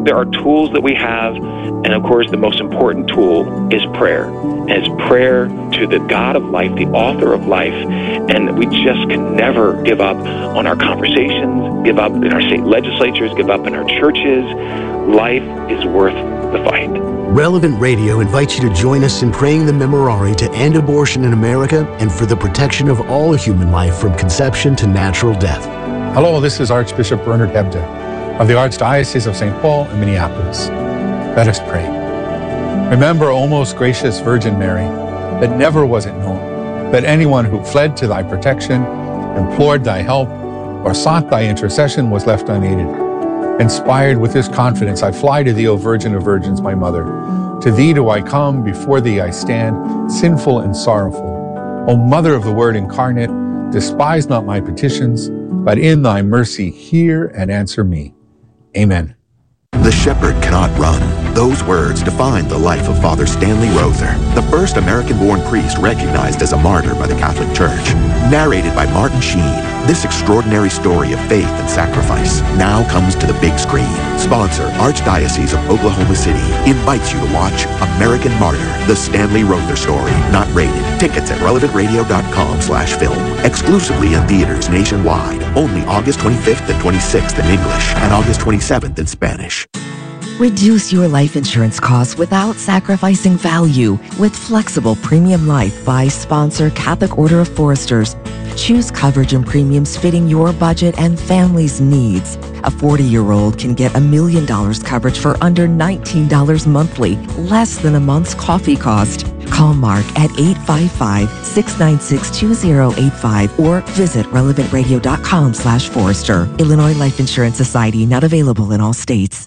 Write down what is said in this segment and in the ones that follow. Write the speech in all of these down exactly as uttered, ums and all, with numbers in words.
there are tools that we have, and of course the most important tool is prayer. And it's prayer to the God of life, the author of life, and we just can never give up on our conversations, give up in our state legislatures, give up in our churches. Life is worth the fight. Relevant Radio invites you to join us in praying the Memorare to end abortion in America and for the protection of all human life from conception to natural death. Hello, this is Archbishop Bernard Hebda of the Archdiocese of Saint Paul in Minneapolis. Let us pray. Remember, O most gracious Virgin Mary, that never was it known that anyone who fled to thy protection, implored thy help, or sought thy intercession was left unaided. Inspired with this confidence, I fly to thee, O Virgin of Virgins, my Mother. To thee do I come, before thee I stand, sinful and sorrowful. O Mother of the Word incarnate, despise not my petitions, but in thy mercy hear and answer me. Amen. The shepherd cannot run. Those words define the life of Father Stanley Rother, the first American-born priest recognized as a martyr by the Catholic Church. Narrated by Martin Sheen, this extraordinary story of faith and sacrifice now comes to the big screen. Sponsor, Archdiocese of Oklahoma City, invites you to watch American Martyr, the Stanley Rother story. Not rated. Tickets at relevant radio dot com slash film. Exclusively in theaters nationwide. Only August twenty-fifth and twenty-sixth in English and August twenty-seventh in Spanish. Reduce your life insurance costs without sacrificing value with flexible premium life by sponsor Catholic Order of Foresters. Choose coverage and premiums fitting your budget and family's needs. A forty-year-old can get a million dollars coverage for under nineteen dollars monthly, less than a month's coffee cost. Call Mark at eight five five, six nine six, two zero eight five or visit relevant radio dot com slash Forester. Illinois Life Insurance Society, not available in all states.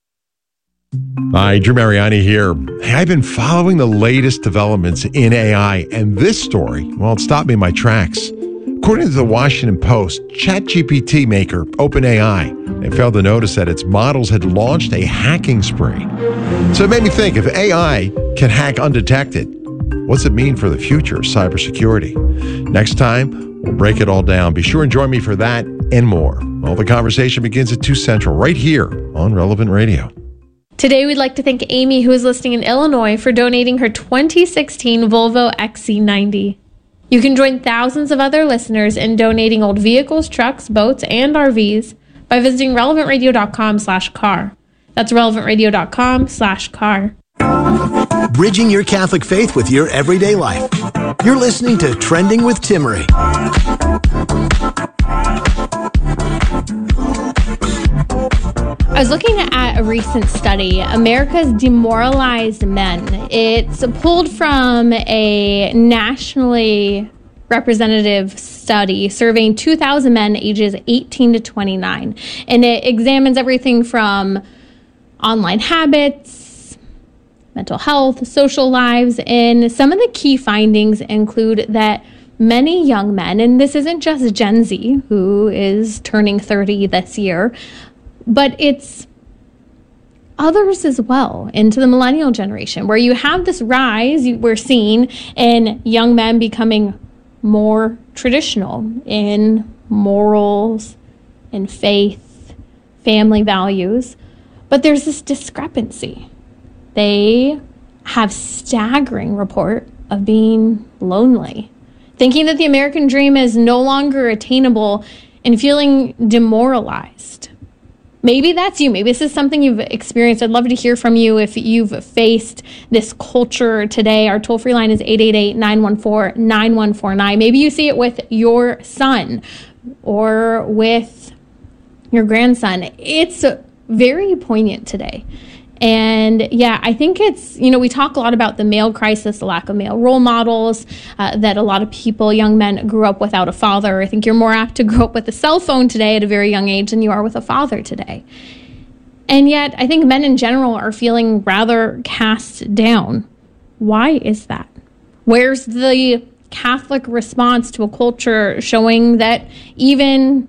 Hi, Drew Mariani here. Hey, I've been following the latest developments in A I, and this story, well, it stopped me in my tracks. According to the Washington Post, ChatGPT maker OpenAI, they failed to notice that its models had launched a hacking spree. So it made me think, if A I can hack undetected, what's it mean for the future of cybersecurity? Next time, we'll break it all down. Be sure and join me for that and more. All the conversation begins at two Central, right here on Relevant Radio. Today, we'd like to thank Amy, who is listening in Illinois, for donating her twenty sixteen Volvo X C ninety. You can join thousands of other listeners in donating old vehicles, trucks, boats, and R Vs by visiting relevant radio dot com slash car. That's relevant radio dot com slash car. Bridging your Catholic faith with your everyday life. You're listening to Trending with Timmery. I was looking at a recent study, America's Demoralized Men. It's pulled from a nationally representative study surveying two thousand men ages eighteen to twenty-nine. And it examines everything from online habits, mental health, social lives, and some of the key findings include that many young men, and this isn't just Gen Z, who is turning thirty this year, but it's others as well, into the millennial generation, where you have this rise we're seeing in young men becoming more traditional in morals, in faith, family values. But there's this discrepancy. They have staggering report of being lonely, thinking that the American dream is no longer attainable and feeling demoralized. Maybe that's you. Maybe this is something you've experienced. I'd love to hear from you if you've faced this culture today. Our toll-free line is eight eight eight, nine one four, nine one four nine. Maybe you see it with your son or with your grandson. It's very poignant today. And yeah, I think it's, you know, we talk a lot about the male crisis, the lack of male role models, uh, that a lot of people, young men, grew up without a father. I think you're more apt to grow up with a cell phone today at a very young age than you are with a father today. And yet, I think men in general are feeling rather cast down. Why is that? Where's the Catholic response to a culture showing that even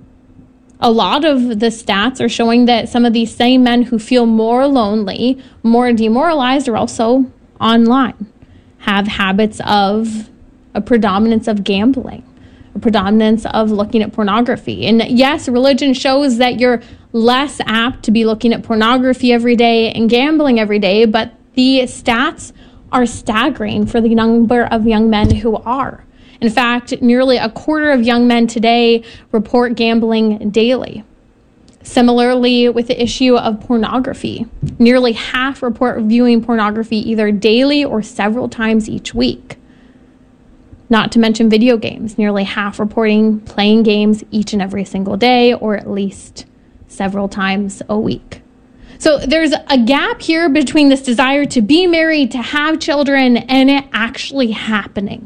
a lot of the stats are showing that some of these same men who feel more lonely, more demoralized, are also online, have habits of a predominance of gambling, a predominance of looking at pornography. And yes, religion shows that you're less apt to be looking at pornography every day and gambling every day, but the stats are staggering for the number of young men who are. In fact, nearly a quarter of young men today report gambling daily. Similarly, with the issue of pornography, nearly half report viewing pornography either daily or several times each week. Not to mention video games, nearly half reporting playing games each and every single day or at least several times a week. So there's a gap here between this desire to be married, to have children, and it actually happening.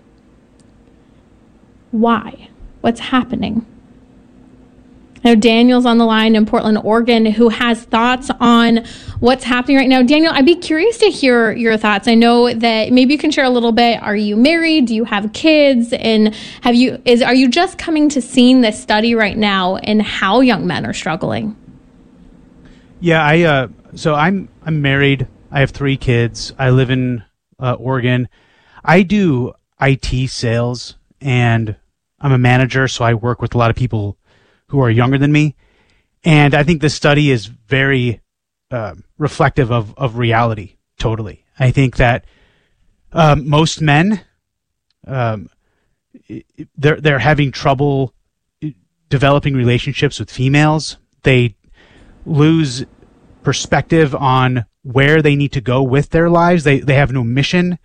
Why? What's happening? Now, Daniel's on the line in Portland, Oregon, who has thoughts on what's happening right now. Daniel, I'd be curious to hear your thoughts. I know that maybe you can share a little bit. Are you married? Do you have kids? And have you is are you just coming to seeing this study right now and how young men are struggling? Yeah, I uh, so I'm I'm married. I have three kids. I live in uh, Oregon. I do I T sales, and I'm a manager, so I work with a lot of people who are younger than me. And I think this study is very uh, reflective of, of reality, totally. I think that um, most men, um, they're, they're having trouble developing relationships with females. They lose perspective on where they need to go with their lives. They, they have no mission.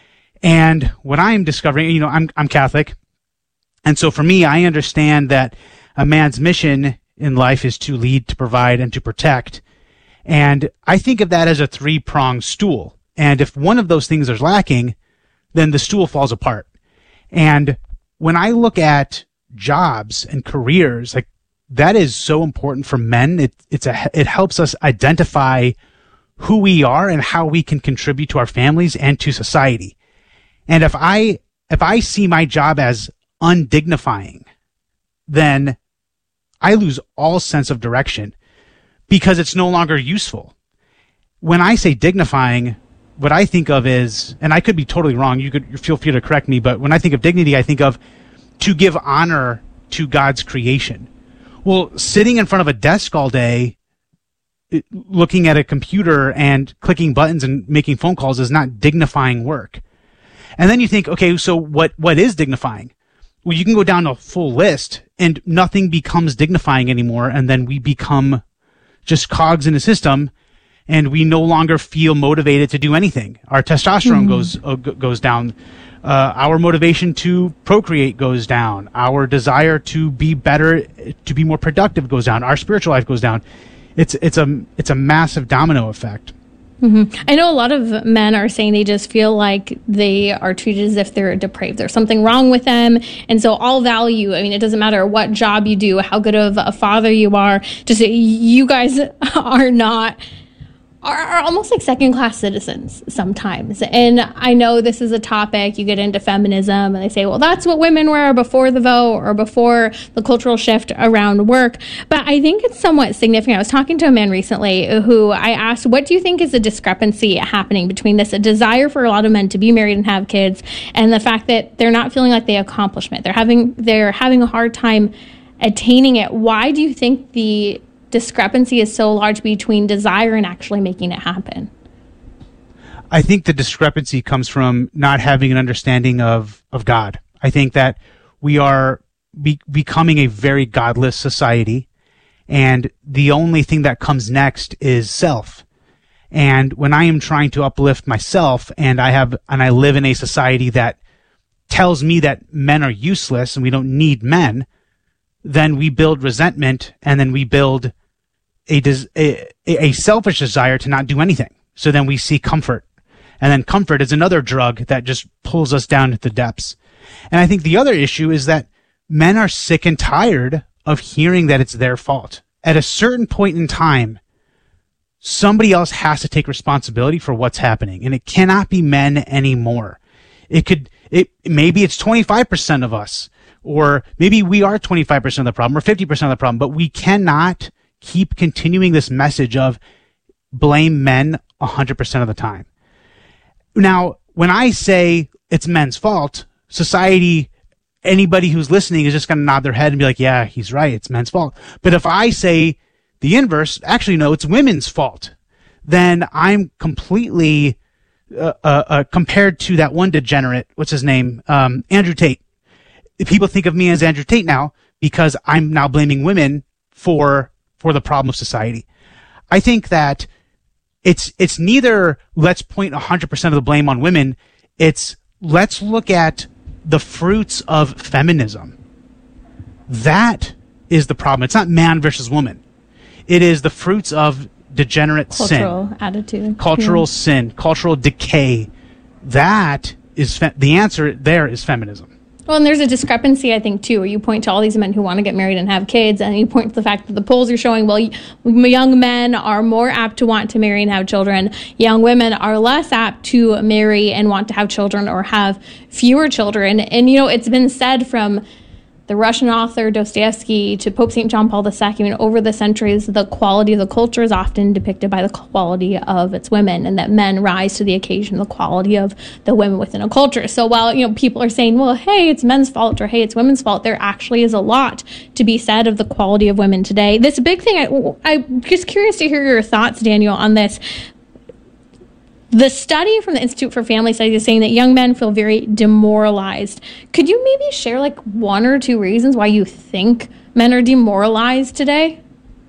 And what I'm discovering, you know, I'm, I'm Catholic. And so for me, I understand that a man's mission in life is to lead, to provide, and to protect. And I think of that as a three-pronged stool. And if one of those things is lacking, then the stool falls apart. And when I look at jobs and careers, like that is so important for men. It, it's a, it helps us identify who we are and how we can contribute to our families and to society. And if I, if I see my job as undignifying, then I lose all sense of direction because it's no longer useful. When I say dignifying, what I think of is, and I could be totally wrong, you could feel free to correct me, but when I think of dignity, I think of to give honor to God's creation. Well, sitting in front of a desk all day, looking at a computer and clicking buttons and making phone calls is not dignifying work. And then you think, okay, so what, what is dignifying? Well, you can go down a full list and nothing becomes dignifying anymore. And then we become just cogs in the system and we no longer feel motivated to do anything. Our testosterone mm-hmm. goes, uh, goes down. Uh, our motivation to procreate goes down. Our desire to be better, to be more productive goes down. Our spiritual life goes down. It's, it's a, it's a massive domino effect. Mm-hmm. I know a lot of men are saying they just feel like they are treated as if they're depraved. There's something wrong with them. And so all value, I mean, it doesn't matter what job you do, how good of a father you are, just you guys are not, are, are almost like second-class citizens sometimes. And I know this is a topic, you get into feminism and they say, well, that's what women were before the vote or before the cultural shift around work. But I think it's somewhat significant. I was talking to a man recently who I asked, what do you think is the discrepancy happening between this, a desire for a lot of men to be married and have kids, and the fact that they're not feeling like they accomplishment. They're having, they're having a hard time attaining it. Why do you think the discrepancy is so large between desire and actually making it happen? I think the discrepancy comes from not having an understanding of, of God. I think that we are be, becoming a very godless society, and the only thing that comes next is self. And when I am trying to uplift myself and I have, and I live in a society that tells me that men are useless and we don't need men, then we build resentment and then we build a, a, a selfish desire to not do anything. So then we seek comfort. And then comfort is another drug that just pulls us down to the depths. And I think the other issue is that men are sick and tired of hearing that it's their fault. At a certain point in time, somebody else has to take responsibility for what's happening. And it cannot be men anymore. It could, it, maybe it's twenty-five percent of us, or maybe we are twenty-five percent of the problem or fifty percent of the problem, but we cannot keep continuing this message of blame men one hundred percent of the time. Now, when I say it's men's fault, society anybody who's listening is just going to nod their head and be like, yeah, he's right. It's men's fault. But if I say the inverse, actually, no, it's women's fault, then I'm completely uh, uh, uh, compared to that one degenerate. What's his name? Um, Andrew Tate. People think of me as Andrew Tate now because I'm now blaming women for for the problem of society. I think that it's it's neither let's point one hundred percent of the blame on women. It's let's look at the fruits of feminism. That is the problem. It's not man versus woman. It is the fruits of degenerate cultural sin. attitude. Cultural yeah. sin. Cultural decay. That is fe- the answer there is feminism. Well, and there's a discrepancy, I think, too, where you point to all these men who want to get married and have kids, and you point to the fact that the polls are showing, well, young men are more apt to want to marry and have children. Young women are less apt to marry and want to have children or have fewer children. And, you know, it's been said from the Russian author Dostoevsky to Pope Saint John Paul the Second, I mean, over the centuries, the quality of the culture is often depicted by the quality of its women, and that men rise to the occasion of the quality of the women within a culture. So while, you know, people are saying, well, hey, it's men's fault or hey, it's women's fault, there actually is a lot to be said of the quality of women today. This big thing, I, I'm just curious to hear your thoughts, Daniel, on this. The study from the Institute for Family Studies is saying that young men feel very demoralized. Could you maybe share like one or two reasons why you think men are demoralized today?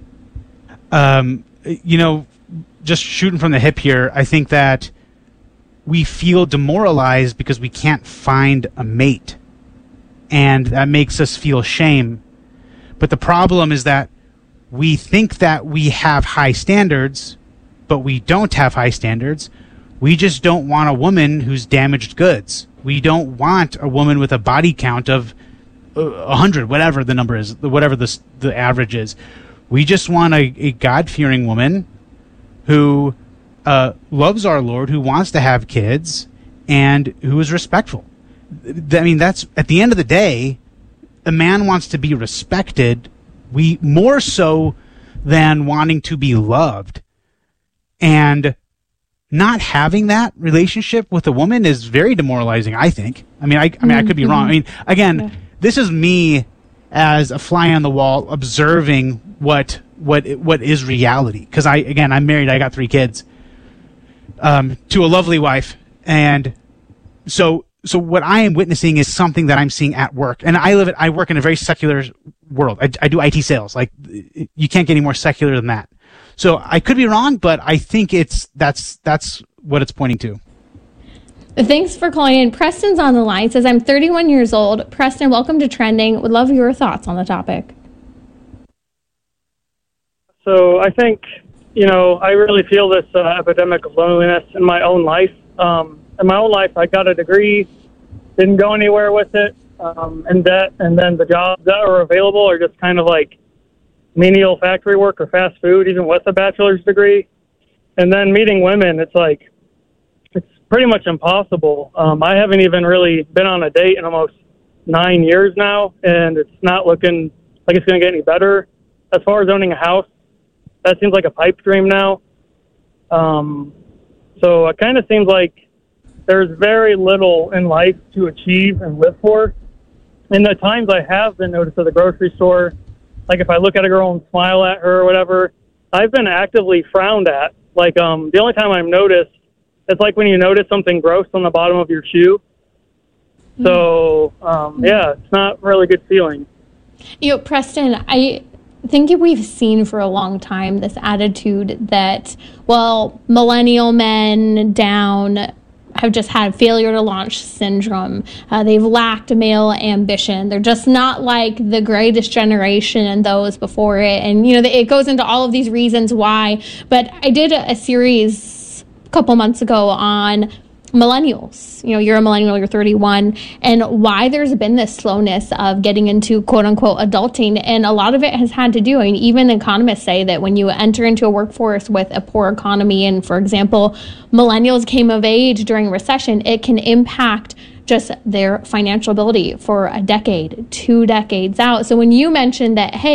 Um, you know, just shooting from the hip here, I think that we feel demoralized because we can't find a mate. And that makes us feel shame. But the problem is that we think that we have high standards, but we don't have high standards. We just don't want a woman who's damaged goods. We don't want a woman with a body count of uh, one hundred, whatever the number is, whatever the, the average is. We just want a, a God-fearing woman who uh, loves our Lord, who wants to have kids, and who is respectful. I mean, that's, at the end of the day, a man wants to be respected, we more so than wanting to be loved. And not having that relationship with a woman is very demoralizing, I think. I mean, I, I mean, I could be wrong. I mean, again, yeah. This is me as a fly on the wall observing what what what is reality. Because I, again, I'm married. I got three kids, um, to a lovely wife, and so so what I am witnessing is something that I'm seeing at work. And I live at, I work in a very secular world. I, I do I T sales. Like, you can't get any more secular than that. So I could be wrong, but I think it's that's that's what it's pointing to. Thanks for calling in. Preston's on the line. Says, I'm thirty-one years old. Preston, welcome to Trending. Would love your thoughts on the topic. So I think, you know, I really feel this uh, epidemic of loneliness in my own life. Um, in my own life, I got a degree, didn't go anywhere with it, um, in debt, and then the jobs that are available are just kind of like menial factory work or fast food, even with a bachelor's degree. And then meeting women, it's like, it's pretty much impossible. Um, I haven't even really been on a date in almost nine years now, and it's not looking like it's going to get any better. As far as owning a house, that seems like a pipe dream now. Um, so it kind of seems like there's very little in life to achieve and live for. And the times I have been noticed at the grocery store, like if I look at a girl and smile at her or whatever, I've been actively frowned at. Like, um, the only time I'm noticed, it's like when you notice something gross on the bottom of your shoe. So, um, yeah, it's not a really good feeling. You know, Preston, I think we've seen for a long time this attitude that, well, millennial men down have just had failure to launch syndrome. Uh, they've lacked male ambition. They're just not like the greatest generation and those before it. And, you know, it goes into all of these reasons why. But I did a, a series a couple months ago on millennials. You know, you're a millennial, you're thirty-one, and why there's been this slowness of getting into quote unquote adulting. And a lot of it has had to do, I mean, even economists say that when you enter into a workforce with a poor economy, and for example, millennials came of age during recession, it can impact just their financial ability for a decade, two decades out. So when you mentioned that, hey,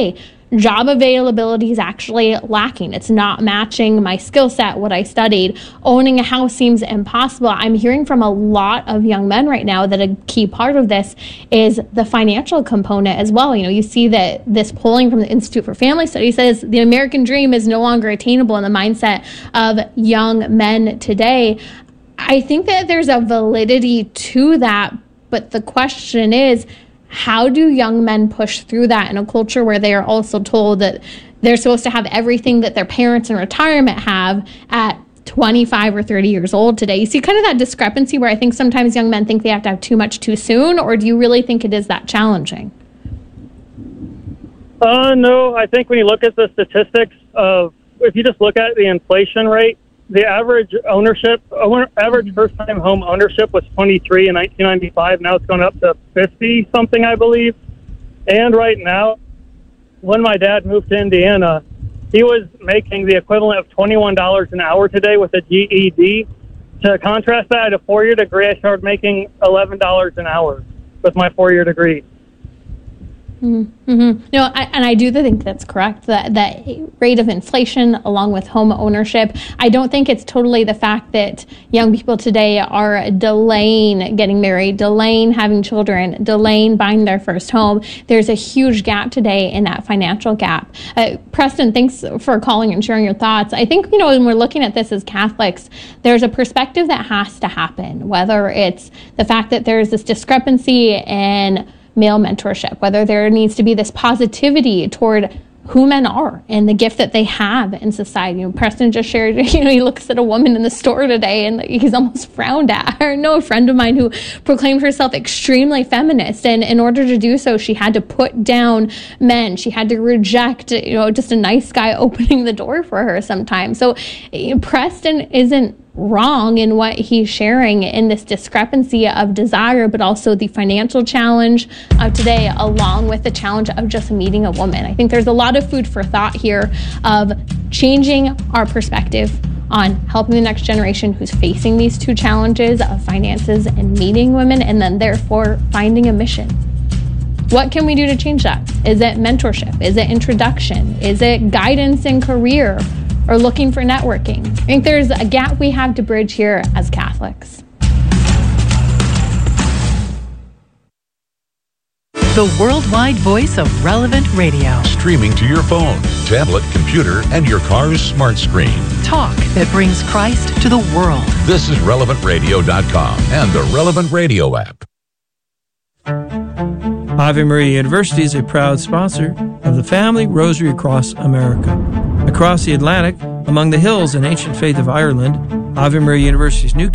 job availability is actually lacking. It's not matching my skill set, what I studied. Owning a house seems impossible. I'm hearing from a lot of young men right now that a key part of this is the financial component as well. You know, you see that this polling from the Institute for Family Studies says the American dream is no longer attainable in the mindset of young men today. I think that there's a validity to that, but the question is, how do young men push through that in a culture where they are also told that they're supposed to have everything that their parents in retirement have at twenty-five or thirty years old today? You see kind of that discrepancy where I think sometimes young men think they have to have too much too soon, or do you really think it is that challenging? Uh, no, I think when you look at the statistics of, if you just look at the inflation rate, the average ownership, average first-time home ownership was twenty-three in nineteen ninety-five. Now it's gone up to fifty something, I believe. And right now, when my dad moved to Indiana, he was making the equivalent of twenty-one dollars an hour today with a G E D. To contrast that, at a four-year degree, I started making eleven dollars an hour with my four-year degree. Mm-hmm. Mm-hmm. No, I, and I do think that's correct. That that rate of inflation, along with home ownership, I don't think it's totally the fact that young people today are delaying getting married, delaying having children, delaying buying their first home. There's a huge gap today in that financial gap. Uh, Preston, thanks for calling and sharing your thoughts. I think, you know, when we're looking at this as Catholics, there's a perspective that has to happen, whether it's the fact that there's this discrepancy in male mentorship, whether there needs to be this positivity toward who men are and the gift that they have in society. You know, Preston just shared, you know, he looks at a woman in the store today and he's almost frowned at her. I know a friend of mine who proclaimed herself extremely feminist, and in order to do so, she had to put down men. She had to reject, you know, just a nice guy opening the door for her sometimes. So you know, Preston isn't wrong in what he's sharing in this discrepancy of desire, but also the financial challenge of today, along with the challenge of just meeting a woman. I think there's a lot of food for thought here of changing our perspective on helping the next generation who's facing these two challenges of finances and meeting women, and then therefore finding a mission. What can we do to change that? Is it mentorship? Is it introduction? Is it guidance in career? Or looking for networking? I think there's a gap we have to bridge here as Catholics. The worldwide voice of Relevant Radio. Streaming to your phone, tablet, computer, and your car's smart screen. Talk that brings Christ to the world. This is relevant radio dot com and the Relevant Radio app. Ave Maria University is a proud sponsor of the Family Rosary Across America. Across the Atlantic, among the hills and ancient faith of Ireland, Ave Maria University's new